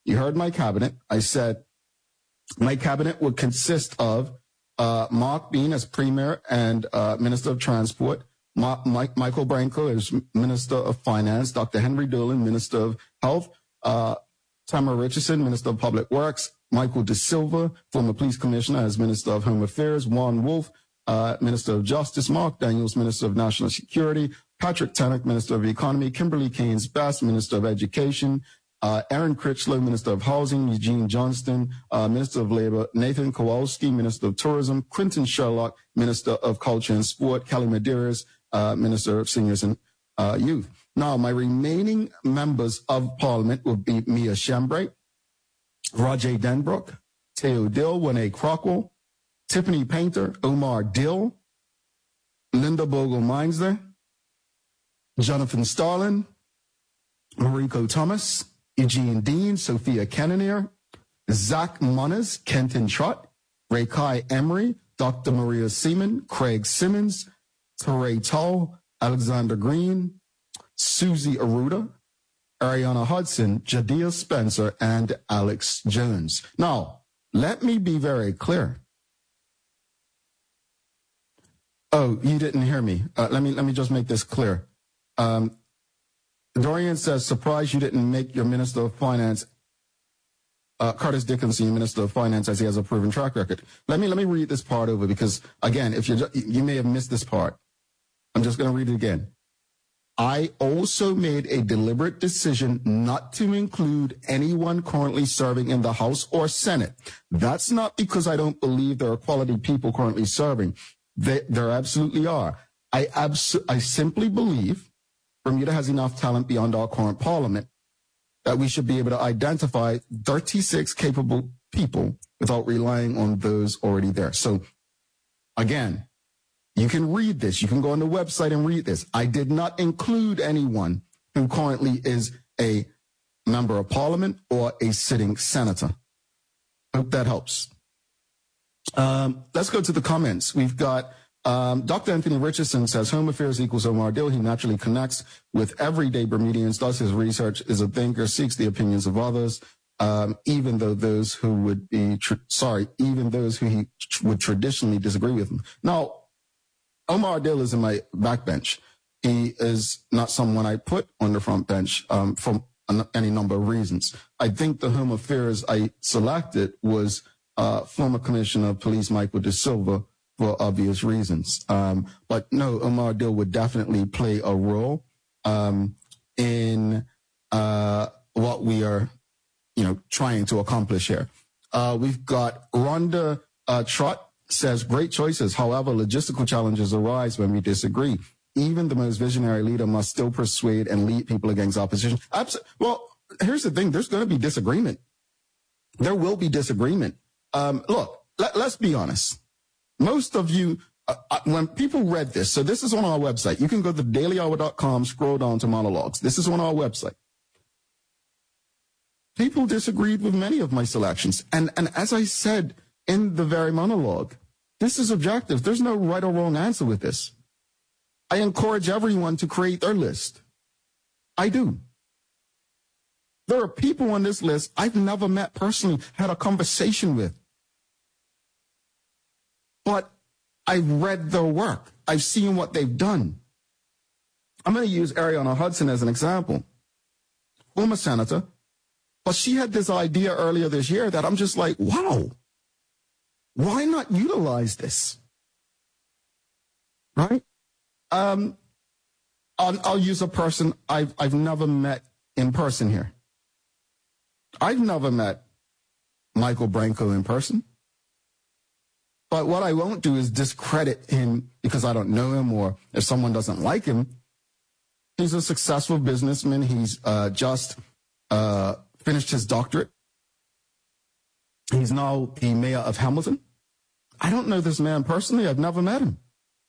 You heard my cabinet. I said my cabinet would consist of Mark Bean as Premier and Minister of Transport, Michael Branco as Minister of Finance, Dr. Henry Dolan, Minister of Health, Tamara Richardson, Minister of Public Works, Michael De Silva, former Police Commissioner, as Minister of Home Affairs, Juan Wolf, Minister of Justice, Mark Daniels, Minister of National Security, Patrick Tannock, Minister of Economy, Kimberly Keynes Bass, Minister of Education, Aaron Critchlow, Minister of Housing, Eugene Johnston, Minister of Labor, Nathan Kowalski, Minister of Tourism, Quentin Sherlock, Minister of Culture and Sport, Kelly Medeiros, Minister of Seniors and Youth. Now, my remaining members of Parliament will be Mia Shambray, Roger Denbrook, Theo Dill, Winnie Crockwell, Tiffany Painter, Omar Dill, Linda Bogle-Meinsler, Jonathan Starlin, Mariko Thomas, Eugene Dean, Sophia Cannonier, Zach Moniz, Kenton Trott, Rakai Emery, Dr. Maria Seaman, Craig Simmons, Teray Tull, Alexander Green, Susie Aruda, Ariana Hudson, Jadea Spencer, and Alex Jones. Now, let me be very clear. Oh, you didn't hear me. Let me just make this clear. Dorian says, surprised you didn't make your Minister of Finance, Curtis Dickinson, your Minister of Finance, as he has a proven track record. Let me read this part over because, again, if you may have missed this part. I'm just going to read it again. I also made a deliberate decision not to include anyone currently serving in the House or Senate. That's not because I don't believe there are quality people currently serving. There absolutely are. I simply believe Bermuda has enough talent beyond our current Parliament that we should be able to identify 36 capable people without relying on those already there. So, again, you can read this. You can go on the website and read this. I did not include anyone who currently is a member of Parliament or a sitting senator. Hope that helps. Let's go to the comments. We've got Dr. Anthony Richardson says, Home Affairs equals Omar Dill. He naturally connects with everyday Bermudians, does his research, is a thinker, seeks the opinions of others, even those who would he would traditionally disagree with him. Now, Omar Dill is in my backbench. He is not someone I put on the front bench for any number of reasons. I think the Home Affairs I selected was former Commissioner of Police Michael De Silva for obvious reasons. But no, Omar Dill would definitely play a role in what we are, trying to accomplish here. We've got Rhonda Trott says, great choices. However, logistical challenges arise when we disagree. Even the most visionary leader must still persuade and lead people against opposition. Well, here's the thing. There's going to be disagreement. There will be disagreement. Look, let's be honest. Most of you, when people read this, so this is on our website. You can go to dailyhour.com, scroll down to monologues. This is on our website. People disagreed with many of my selections. And as I said in the very monologue, this is objective. There's no right or wrong answer with this. I encourage everyone to create their list. I do. There are people on this list I've never met personally, had a conversation with. But I've read their work. I've seen what they've done. I'm going to use Ariana Hudson as an example. Former senator. But she had this idea earlier this year that I'm just like, wow. Why not utilize this? Right? I'll use a person I've never met in person here. I've never met Michael Branco in person. But what I won't do is discredit him because I don't know him or if someone doesn't like him. He's a successful businessman. He's just finished his doctorate. He's now the mayor of Hamilton. I don't know this man personally. I've never met him.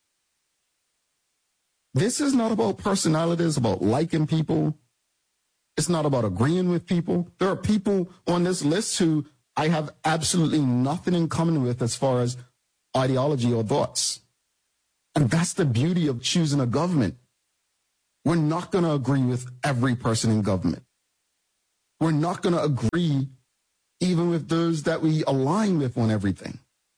This is not about personality. It's about liking people. It's not about agreeing with people. There are people on this list who I have absolutely nothing in common with as far as ideology or thoughts. And that's the beauty of choosing a government. We're not going to agree with every person in government. we're not going to agree even with those that we align with on everything.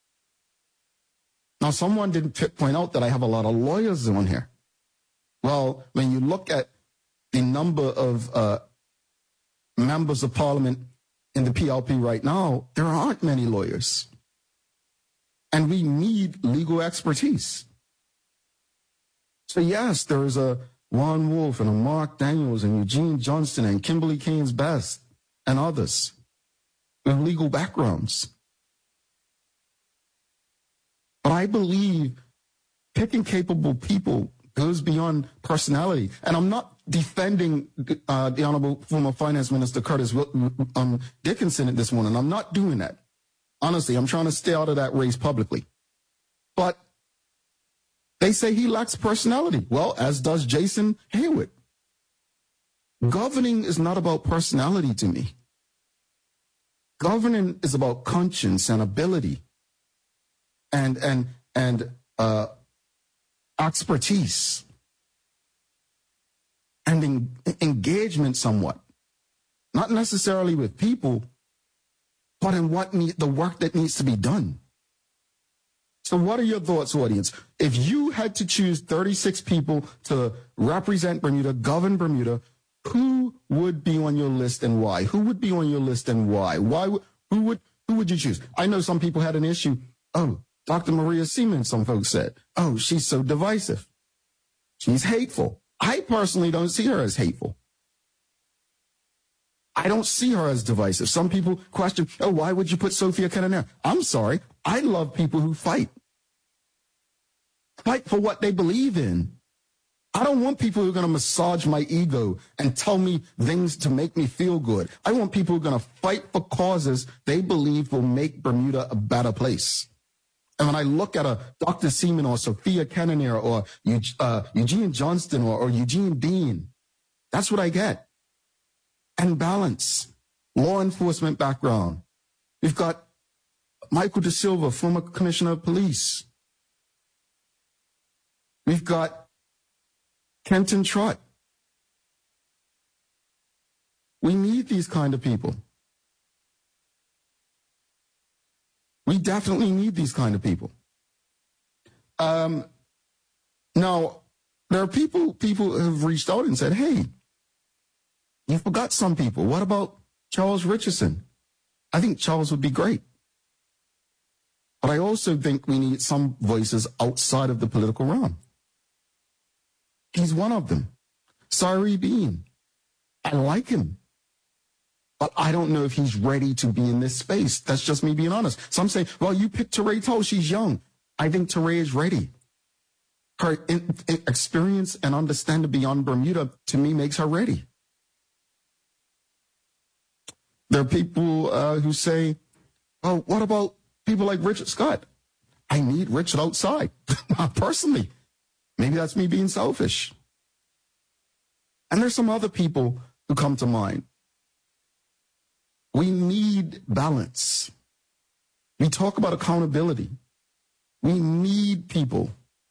Now, someone did point out that I have a lot of lawyers on here. Well, when you look at the number of members of parliament in the PLP right now, there aren't many lawyers. And we need legal expertise. So yes, there's a Ron Wolf and a Mark Daniels and Eugene Johnston and Kimberly Caines Best and others with legal backgrounds. But I believe picking capable people goes beyond personality. And I'm not defending the Honorable former Finance Minister Curtis Dickinson this morning. I'm not doing that. Honestly, I'm trying to stay out of that race publicly. But they say he lacks personality. Well, as does Jason Hayward. Governing is not about personality to me. Governing is about conscience and ability and expertise and engagement somewhat. Not necessarily with people, but in the work that needs to be done. So what are your thoughts, audience? If you had to choose 36 people to represent Bermuda, govern Bermuda, who would be on your list and why? Who would be on your list and why? Who would you choose? I know some people had an issue. Oh, Dr. Maria Seaman, some folks said. Oh, she's so divisive. She's hateful. I personally don't see her as hateful. I don't see her as divisive. Some people question, oh, why would you put Sophia Kennan there? I'm sorry. I love people who fight. Fight for what they believe in. I don't want people who are going to massage my ego and tell me things to make me feel good. I want people who are going to fight for causes they believe will make Bermuda a better place. And when I look at a Dr. Seaman or Sophia Kennan or Eugene Johnston or Eugene Dean, that's what I get. And balance, law enforcement background. We've got Michael De Silva, former commissioner of police. We've got Kenton Trott. We need these kind of people. We definitely need these kind of people. Now, there are people who have reached out and said, hey, you forgot some people. What about Charles Richardson? I think Charles would be great. But I also think we need some voices outside of the political realm. He's one of them. Sari Bean. I like him. But I don't know if he's ready to be in this space. That's just me being honest. Some say, well, you picked Teray Toll. She's young. I think Teray is ready. Her experience and understanding beyond Bermuda, to me, makes her ready. There are people who say, oh, what about people like Richard Scott? I need Richard outside, personally. Maybe that's me being selfish. And there's some other people who come to mind. We need balance. We talk about accountability. We need people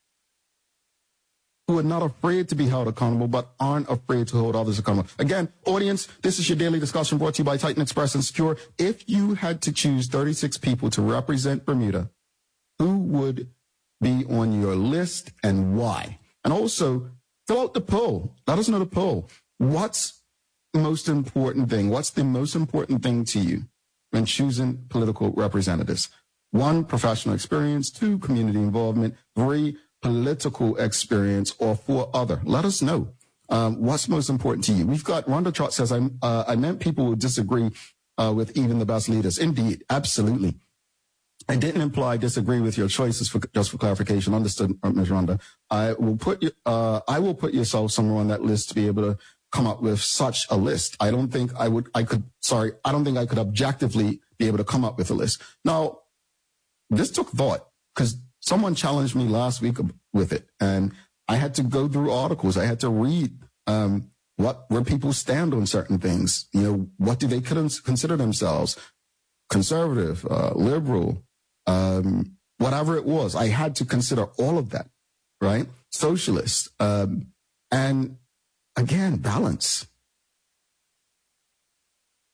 who are not afraid to be held accountable, but aren't afraid to hold others accountable. Again, audience, this is your daily discussion brought to you by Titan Express and Secure. If you had to choose 36 people to represent Bermuda, who would be on your list and why? And also, fill out the poll. Let us know the poll. What's the most important thing? What's the most important thing to you when choosing political representatives? 1, professional experience. 2, community involvement. 3, political experience. Or 4, other. Let us know what's most important to you. We've got Rhonda Trott says, I meant people would disagree with even the best leaders. Indeed, absolutely. I didn't imply disagree with your choices. Just for clarification, understood, Ms. Rhonda. I will put yourself somewhere on that list to be able to come up with such a list. I don't think I could objectively be able to come up with a list. Now, this took thought because someone challenged me last week with it, and I had to go through articles. I had to read where people stand on certain things. You know, what do they consider themselves? Conservative, liberal, whatever it was. I had to consider all of that, right? Socialist, and again, balance.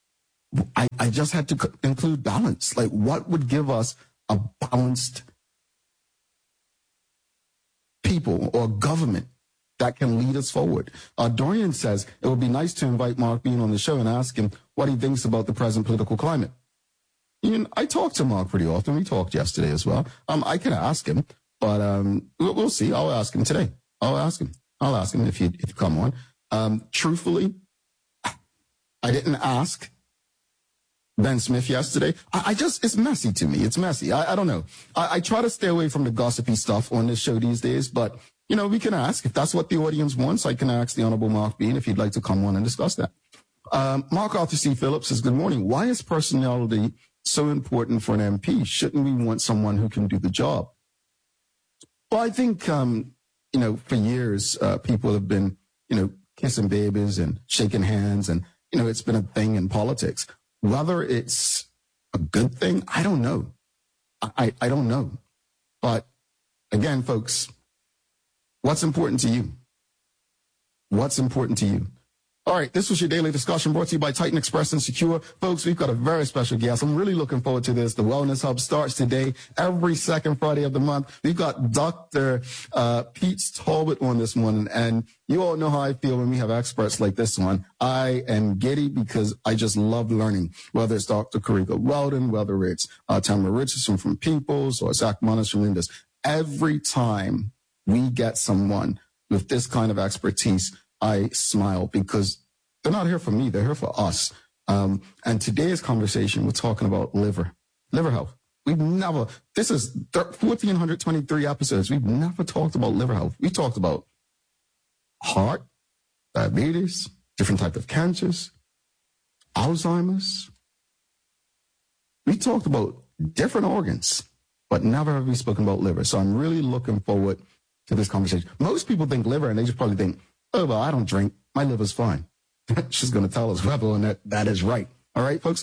I just had to include balance. Like, what would give us a balanced people or government that can lead us forward? Dorian says it would be nice to invite Mark Bean on the show and ask him what he thinks about the present political climate. I talk to Mark pretty often. We talked yesterday as well. I can ask him, but we'll see. I'll ask him today. I'll ask him if he'd come on. Truthfully, I didn't ask Ben Smith yesterday. It's messy to me. It's messy. I don't know. I try to stay away from the gossipy stuff on this show these days, but we can ask. If that's what the audience wants, I can ask the Honorable Mark Bean if he'd like to come on and discuss that. Mark Arthur C. Phillips says, good morning. Why is personality so important for an MP? Shouldn't we want someone who can do the job? Well, I think, for years, people have been, kissing babies and shaking hands, and, it's been a thing in politics. Whether it's a good thing, I don't know. I don't know. But again, folks, what's important to you? What's important to you? All right, this was your daily discussion brought to you by Titan Express and Secure. Folks, we've got a very special guest. I'm really looking forward to this. The Wellness Hub starts today, every second Friday of the month. We've got Dr. Pete Talbot on this morning, and you all know how I feel when we have experts like this one. I am giddy because I just love learning, whether it's Dr. Karika Weldon, whether it's Tamara Richardson from Peoples or Zach Munoz from Lindus. Every time we get someone with this kind of expertise, I smile because they're not here for me. They're here for us. And today's conversation, we're talking about liver health. This is 1,423 episodes. We've never talked about liver health. We talked about heart, diabetes, different types of cancers, Alzheimer's. We talked about different organs, but never have we spoken about liver. So I'm really looking forward to this conversation. Most people think liver and they just probably think, oh, well, I don't drink. My liver's fine. She's going to tell us whether or not that is right. All right, folks.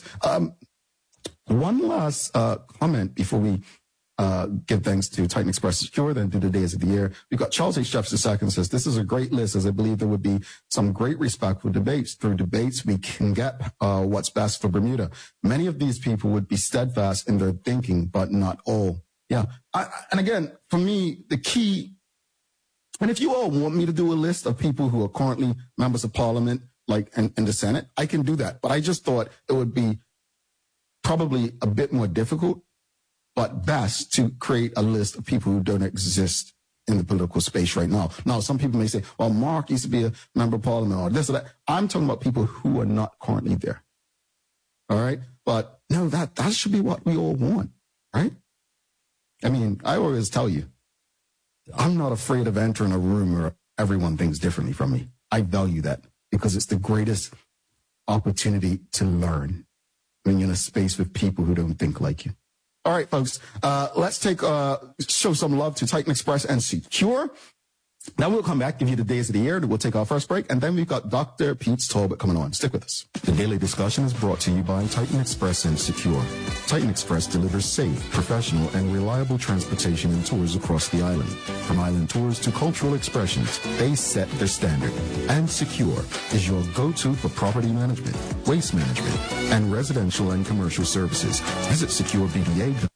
One last comment before we give thanks to Titan Express Secure, then do the days of the year. We've got Charles H. Jeffs II says, this is a great list, as I believe there would be some great respectful debates. Through debates, we can get what's best for Bermuda. Many of these people would be steadfast in their thinking, but not all. Yeah. And again, for me, the key, and if you all want me to do a list of people who are currently members of parliament, like in the Senate, I can do that. But I just thought it would be probably a bit more difficult, but best to create a list of people who don't exist in the political space right now. Now, some people may say, well, Mark used to be a member of parliament or this or that. I'm talking about people who are not currently there. All right. But no, that should be what we all want. Right. I mean, I always tell you, I'm not afraid of entering a room where everyone thinks differently from me. I value that because it's the greatest opportunity to learn when you're in a space with people who don't think like you. All right, folks, let's show some love to Titan Express and Secure. Now we'll come back, give you the days of the year. We'll take our first break, and then we've got Dr. Pete Talbot coming on. Stick with us. The daily discussion is brought to you by Titan Express and Secure. Titan Express delivers safe, professional, and reliable transportation and tours across the island. From island tours to cultural expressions, they set the standard. And Secure is your go-to for property management, waste management, and residential and commercial services. Visit SecureBDA.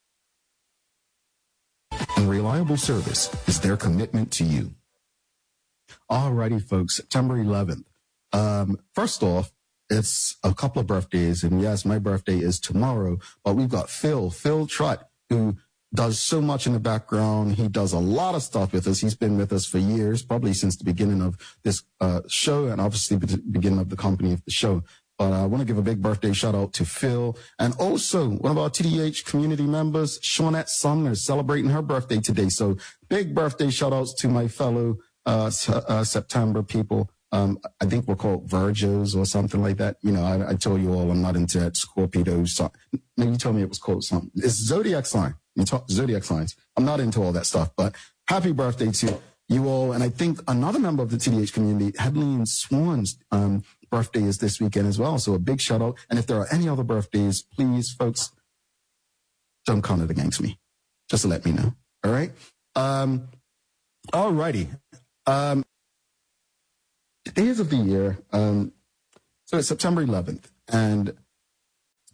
And reliable service is their commitment to you. Alrighty, folks, September 11th. First off, it's a couple of birthdays, and yes, my birthday is tomorrow, but we've got Phil Trutt, who does so much in the background. He does a lot of stuff with us. He's been with us for years, probably since the beginning of this show, and obviously the beginning of the company of the show. But I want to give a big birthday shout out to Phil. And also one of our TDH community members, Shawnette Sumner, celebrating her birthday today. So big birthday shout outs to my fellow September people. I think we're called Virgos or something like that. You know, I told you all I'm not into that Scorpio. Maybe you told me it was called something. It's zodiac sign. Zodiac signs. I'm not into all that stuff, but happy birthday to you all. And I think another member of the TDH community, Hedley Swan's birthday is this weekend as well. So a big shout out. And if there are any other birthdays, please, folks, don't count it against me. Just to let me know. All right. All righty. Days of the year. So it's September 11th. And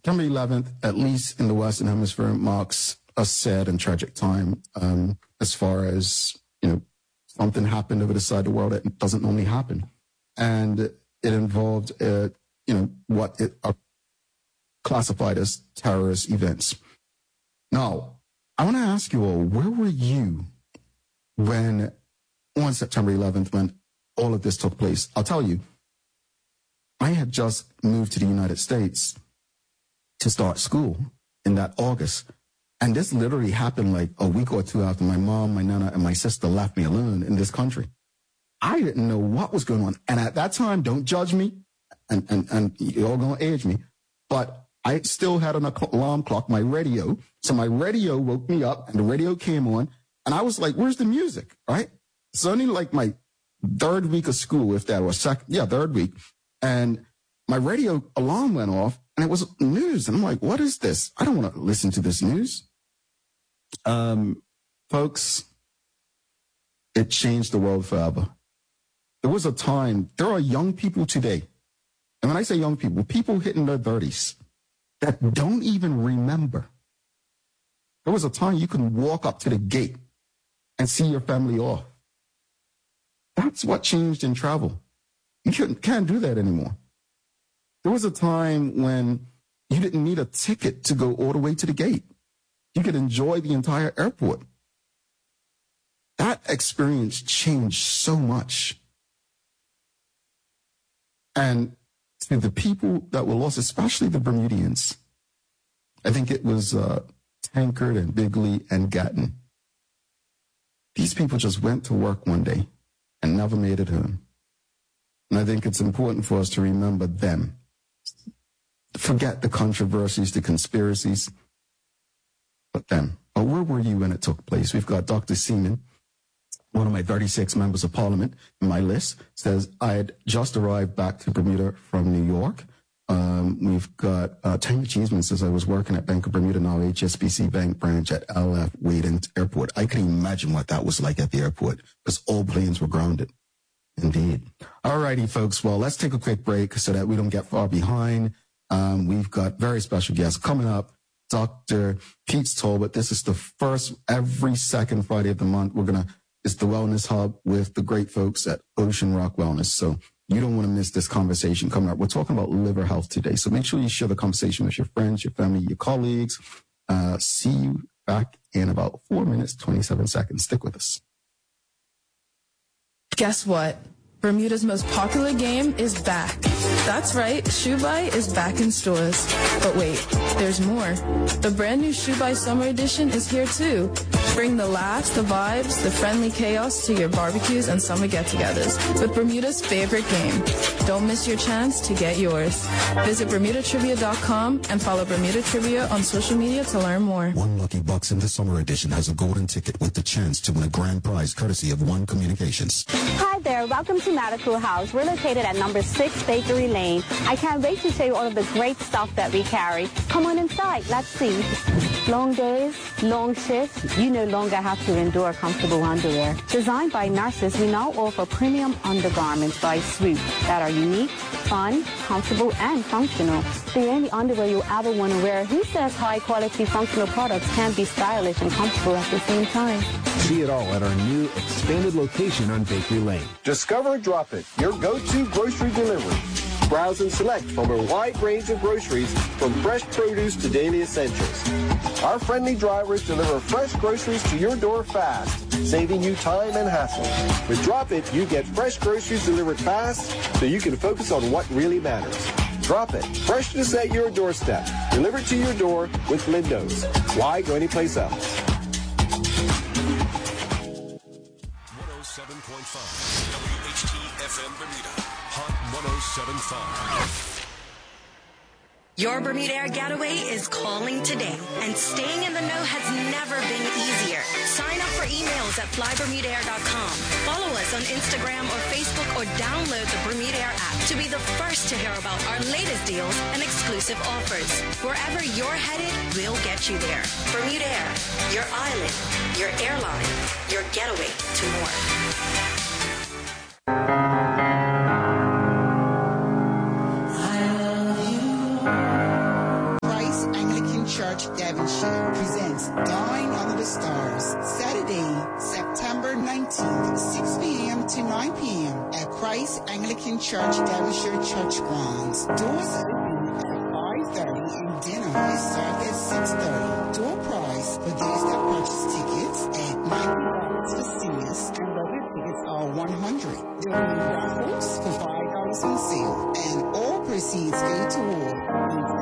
September 11th, at least in the Western Hemisphere, marks a sad and tragic time as far as, something happened over the side of the world that doesn't normally happen. And it involved, what are classified as terrorist events. Now, I want to ask you all, where were you when, on September 11th, when all of this took place? I'll tell you, I had just moved to the United States to start school in that August. And this literally happened like a week or two after my mom, my nana, and my sister left me alone in this country. I didn't know what was going on. And at that time, don't judge me, and you're all going to age me, but I still had an alarm clock, my radio. So my radio woke me up, and the radio came on, and I was like, where's the music, right? It's only like my third week of school, if that was third week. And my radio alarm went off, and it was news. And I'm like, what is this? I don't want to listen to this news. Folks, it changed the world forever. There was a time, there are young people today, and when I say young people hitting their 30s that don't even remember. There was a time you could walk up to the gate and see your family off. That's what changed in travel. You can't do that anymore. There was a time when you didn't need a ticket to go all the way to the gate. You could enjoy the entire airport. That experience changed so much. And to the people that were lost, especially the Bermudians, I think it was Tankard and Bigley and Gatton. These people just went to work one day and never made it home. And I think it's important for us to remember them. Forget the controversies, the conspiracies, but them. But where were you when it took place? We've got Dr. Seaman, one of my 36 members of parliament in my list, says I had just arrived back to Bermuda from New York. We've got Tanya Cheeseman says I was working at Bank of Bermuda, now HSBC Bank branch at LF Wade Airport. I can imagine what that was like at the airport because all planes were grounded. Indeed. All righty, folks. Well, let's take a quick break so that we don't get far behind. We've got very special guests coming up. Dr. Pete Talbot. This is the first every second Friday of the month. It's the Wellness Hub with the great folks at Ocean Rock Wellness. So you don't want to miss this conversation coming up. We're talking about liver health today. So make sure you share the conversation with your friends, your family, your colleagues. See you back in about 4 minutes, 27 seconds. Stick with us. Guess what? Bermuda's most popular game is back. That's right, ShoeBuy is back in stores. But wait, there's more. The brand new ShoeBuy Summer Edition is here too. Bring the laughs, the vibes, the friendly chaos to your barbecues and summer get-togethers with Bermuda's favorite game. Don't miss your chance to get yours. Visit BermudaTrivia.com and follow Bermuda Trivia on social media to learn more. One lucky box in the summer edition has a golden ticket with the chance to win a grand prize courtesy of One Communications. Hi there, welcome to Medical House. We're located at number 6 Bakery Lane. I can't wait to show you all of the great stuff that we carry. Come on inside, let's see. Long days, long shifts, you no longer have to endure comfortable underwear. Designed by nurses, we now offer premium undergarments by Swoop that are unique, fun, comfortable, and functional. The only underwear you'll ever want to wear. Who says high-quality functional products can be stylish and comfortable at the same time? See it all at our new expanded location on Bakery Lane. Discover Drop It, your go-to grocery delivery. Browse and select from a wide range of groceries, from fresh produce to daily essentials. Our friendly drivers deliver fresh groceries to your door fast, saving you time and hassle. With Drop It, you get fresh groceries delivered fast so you can focus on what really matters. Drop It, freshness at your doorstep, delivered to your door with Lindo's. Why go anyplace else? 107.5 WHT-FM Bermuda, Hot 107.5. Your Bermuda Air Getaway is calling today, and staying in the know has never been easier. Sign up for emails at flybermudaair.com. Follow us on Instagram or Facebook, or download the Bermuda Air app to be the first to hear about our latest deals and exclusive offers. Wherever you're headed, we'll get you there. Bermuda Air, your island, your airline, your getaway to more. Church, Devonshire presents Dine Under the Stars, Saturday, September 19th, 6 p.m. to 9 p.m. at Christ Anglican Church, Devonshire Church Grounds. Doors open at 5:30 and dinner is served at 6:30. Door price for those that purchase tickets at $90 for seniors and regular tickets are $100. There will be raffles for $5 on sale, and all proceeds go toward